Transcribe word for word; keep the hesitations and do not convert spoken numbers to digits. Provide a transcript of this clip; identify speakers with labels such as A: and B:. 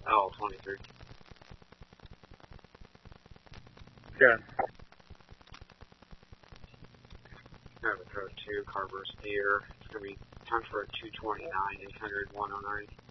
A: L twenty-three.
B: Yeah.
A: I have a throw two, carbur's here. It's going to be time for a two twenty-nine, eight hundred, one oh nine.